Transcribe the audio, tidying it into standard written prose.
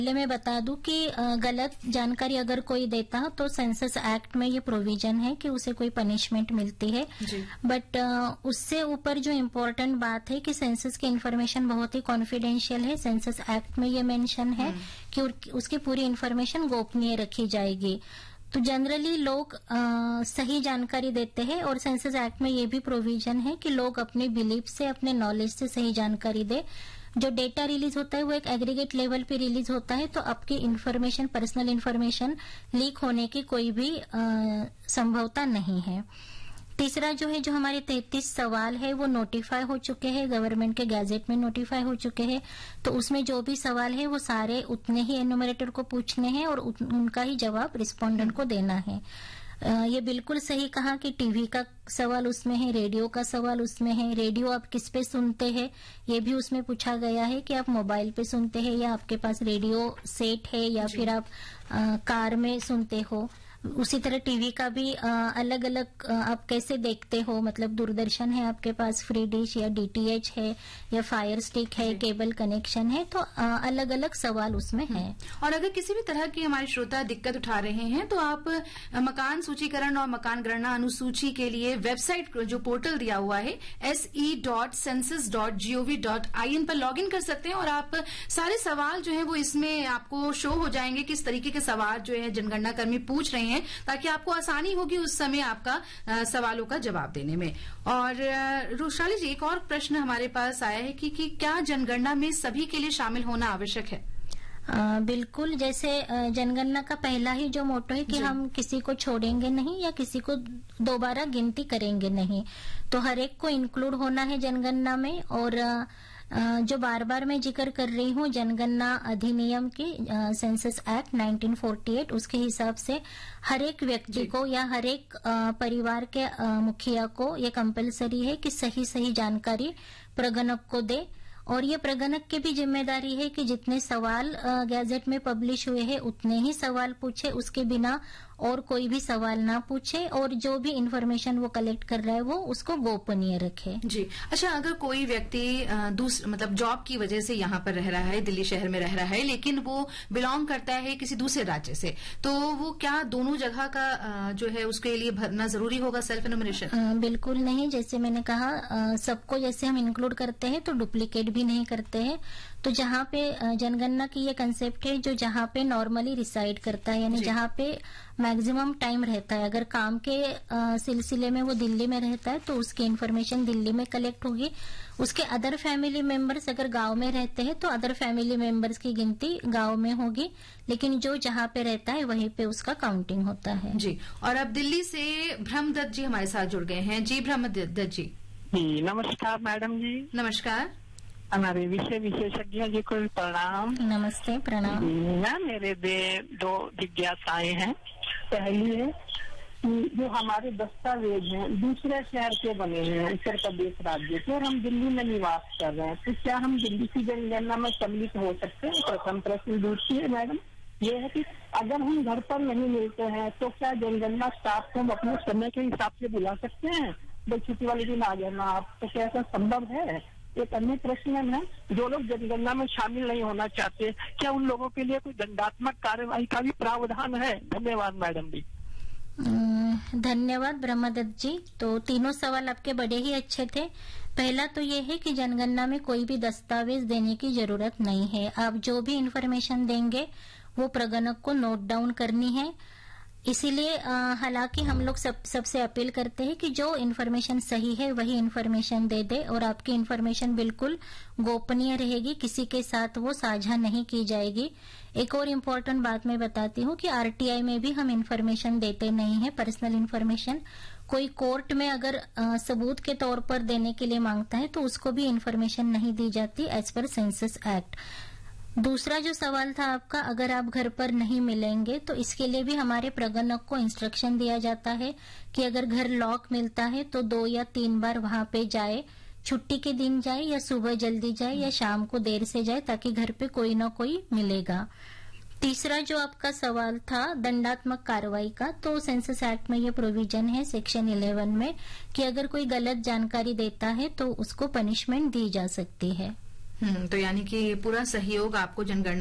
पहले मैं बता दूं कि गलत जानकारी अगर कोई देता है तो सेंसस एक्ट में ये प्रोविजन है कि उसे कोई पनिशमेंट मिलती है। बट उससे ऊपर जो इम्पोर्टेंट बात है कि सेंसस की इन्फॉर्मेशन बहुत ही कॉन्फिडेंशियल है। सेंसस एक्ट में ये मेंशन है कि उसकी पूरी इन्फॉर्मेशन गोपनीय रखी जाएगी। तो जनरली लोग सही जानकारी देते हैं और सेंसस एक्ट में ये भी प्रोविजन है कि लोग अपने बिलीफ से, अपने नॉलेज से सही जानकारी दे। जो डेटा रिलीज होता है वो एक एग्रीगेट लेवल पे रिलीज होता है, तो आपकी इन्फॉर्मेशन, पर्सनल इन्फॉर्मेशन लीक होने की कोई भी संभवता नहीं है। तीसरा जो है, जो हमारे 33 सवाल है वो नोटिफाई हो चुके हैं, गवर्नमेंट के गैजेट में नोटिफाई हो चुके हैं। तो उसमें जो भी सवाल है वो सारे उतने ही एनुमरेटर को पूछने हैं और उनका ही जवाब रिस्पोंडेंट को देना है। ये बिल्कुल सही कहा कि टीवी का सवाल उसमें है, रेडियो का सवाल उसमें है। रेडियो आप किस पे सुनते हैं ये भी उसमें पूछा गया है कि आप मोबाइल पे सुनते हैं या आपके पास रेडियो सेट है या फिर आप कार में सुनते हो। उसी तरह टीवी का भी अलग अलग आप कैसे देखते हो, मतलब दूरदर्शन है आपके पास, फ्री डिश या डीटीएच है या फायर स्टिक है, केबल कनेक्शन है, तो अलग अलग सवाल उसमें है। और अगर किसी भी तरह की हमारे श्रोता दिक्कत उठा रहे हैं तो आप मकान सूचीकरण और मकान गणना अनुसूची के लिए वेबसाइट जो पोर्टल दिया हुआ है se.census.gov.in पर लॉगिन कर सकते हैं और आप सारे सवाल जो है वो इसमें आपको शो हो जाएंगे, किस तरीके के सवाल जो है जनगणना कर्मी पूछ रहे हैं, ताकि आपको आसानी होगी उस समय आपका सवालों का जवाब देने में। और रुशाली जी, एक और प्रश्न हमारे पास आया है कि क्या जनगणना में सभी के लिए शामिल होना आवश्यक है? बिल्कुल, जैसे जनगणना का पहला ही जो मोटो है कि हम किसी को छोड़ेंगे नहीं या किसी को दोबारा गिनती करेंगे नहीं, तो हर एक को इंक्लूड होना है जनगणना में। और जो बार बार मैं जिक्र कर रही हूँ जनगणना अधिनियम की, सेंसस एक्ट 1948, उसके हिसाब से हर एक व्यक्ति को या हर एक परिवार के मुखिया को ये कंपलसरी है कि सही जानकारी प्रगणक को दे। और ये प्रगणक की भी जिम्मेदारी है कि जितने सवाल गैजेट में पब्लिश हुए हैं उतने ही सवाल पूछे, उसके बिना और कोई भी सवाल ना पूछे, और जो भी इन्फॉर्मेशन वो कलेक्ट कर रहा है वो उसको गोपनीय रखे। जी, अच्छा, अगर कोई व्यक्ति मतलब जॉब की वजह से यहाँ पर रह रहा है, दिल्ली शहर में रह रहा है, लेकिन वो बिलोंग करता है किसी दूसरे राज्य से, तो वो क्या दोनों जगह का जो है उसके लिए भरना जरूरी होगा सेल्फ एनुमरेशन? बिल्कुल नहीं। जैसे मैंने कहा, सबको जैसे हम इंक्लूड करते हैं तो डुप्लीकेट भी नहीं करते हैं। तो जहाँ पे जनगणना की ये कंसेप्ट है, जो जहाँ पे नॉर्मली रिसाइड करता है, यानी जहाँ पे मैक्सिमम टाइम रहता है, अगर काम के सिलसिले में वो दिल्ली में रहता है तो उसकी इन्फॉर्मेशन दिल्ली में कलेक्ट होगी। उसके अदर फैमिली मेंबर्स अगर गांव में रहते हैं तो अदर फैमिली मेंबर्स की गिनती गांव में होगी, लेकिन जो जहाँ पे रहता है वहीं पे उसका काउंटिंग होता है। जी, और अब दिल्ली से ब्रह्मदत्त जी हमारे साथ जुड़ गए हैं। जी ब्रह्मदत्त जी। नमस्कार मैडम जी। नमस्कार। हमारे विषय विशेषज्ञ जी को प्रणाम। नमस्ते, प्रणाम। मेरे दो जिज्ञासाएं हैं। पहली है कि जो हमारे दस्तावेज हैं दूसरे शहर के बने हैं, उत्तर प्रदेश राज्य के, और हम दिल्ली में निवास कर रहे हैं, तो क्या हम दिल्ली की जनगणना में सम्मिलित हो सकते हैं? प्रथम प्रश्न। दूसरी है मैडम ये है कि अगर हम घर पर नहीं मिलते हैं तो क्या जनगणना स्टाफ को हम अपने समय के हिसाब से बुला सकते हैं? छुट्टी वाले दिन आ जाना आप, तो क्या ऐसा संभव है? एक अन्य प्रश्न है, जो लोग जनगणना में शामिल नहीं होना चाहते, क्या उन लोगों के लिए कोई दंडात्मक कार्यवाही का भी प्रावधान है? धन्यवाद मैडम जी। धन्यवाद ब्रह्मदत्त जी। तो तीनों सवाल आपके बड़े ही अच्छे थे। पहला तो ये है कि जनगणना में कोई भी दस्तावेज देने की जरूरत नहीं है। आप जो भी इन्फॉर्मेशन देंगे वो प्रगणक को नोट डाउन करनी है। इसीलिए हालांकि हम लोग सबसे अपील करते हैं कि जो इन्फॉर्मेशन सही है वही इन्फॉर्मेशन दे दे, और आपकी इन्फॉर्मेशन बिल्कुल गोपनीय रहेगी, किसी के साथ वो साझा नहीं की जाएगी। एक और इम्पोर्टेंट बात मैं बताती हूँ कि आरटीआई में भी हम इन्फॉर्मेशन देते नहीं है, पर्सनल इन्फॉर्मेशन। कोई कोर्ट में अगर सबूत के तौर पर देने के लिए मांगता है तो उसको भी इन्फॉर्मेशन नहीं दी जाती एज पर सेंसस एक्ट। दूसरा जो सवाल था आपका, अगर आप घर पर नहीं मिलेंगे तो इसके लिए भी हमारे प्रगणक को इंस्ट्रक्शन दिया जाता है कि अगर घर लॉक मिलता है तो 2 या 3 बार वहां पे जाए, छुट्टी के दिन जाए या सुबह जल्दी जाए या शाम को देर से जाए, ताकि घर पे कोई ना कोई मिलेगा। तीसरा जो आपका सवाल था दंडात्मक कार्रवाई का, तो सेंसस एक्ट में ये प्रोविजन है सेक्शन 11 में कि अगर कोई गलत जानकारी देता है तो उसको पनिशमेंट दी जा सकती है। तो यानी कि पूरा सहयोग आपको जनगणना